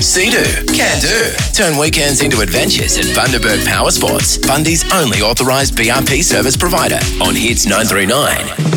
Sea-Doo, can do. Turn weekends into adventures at Bundaberg Power Sports, Bundy's only authorised BRP service provider on Hits 939.